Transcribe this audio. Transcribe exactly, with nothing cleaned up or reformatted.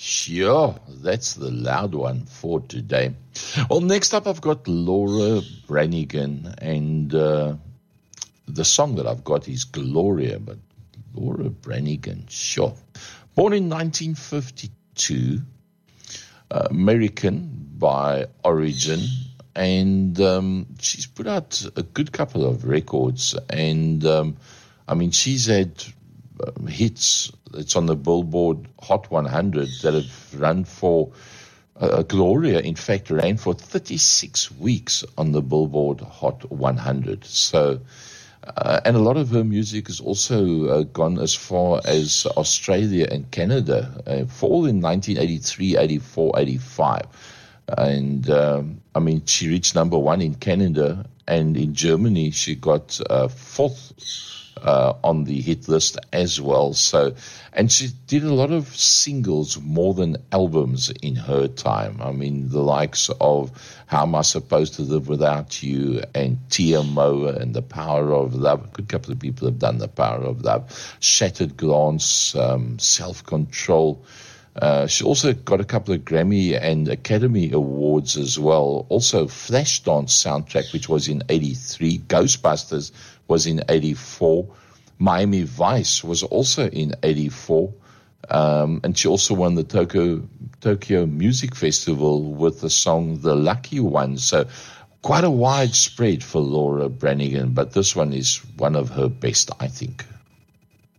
Sure, that's the loud one for today. Well, next up I've got Laura Branigan, and uh, the song that I've got is Gloria, but Laura Branigan, sure. Born in nineteen fifty-two, uh, American by origin, and um, she's put out a good couple of records, and um, I mean, she's had um, hits. It's on the Billboard Hot one hundred that have run for, uh, Gloria, in fact, ran for thirty-six weeks on the Billboard Hot one hundred. So, uh, and a lot of her music has also uh, gone as far as Australia and Canada, uh, for all in nineteen eighty-three, eighty-four, eighty-five. And, um, I mean, she reached number one in Canada, and in Germany she got uh, fourth Uh, on the hit list as well. So, and she did a lot of singles more than albums in her time. I mean, the likes of How Am I Supposed to Live Without You and T M O and The Power of Love. A good couple of people have done The Power of Love. Shattered Glance, um, Self-Control. Uh, she also got a couple of Grammy and Academy Awards as well. Also, Flashdance soundtrack, which was in eighty-three. Ghostbusters was in eighty-four. Miami Vice was also in eighty-four. Um, and she also won the Tokyo, Tokyo Music Festival with the song The Lucky One. So quite a wide spread for Laura Branigan, but this one is one of her best, I think.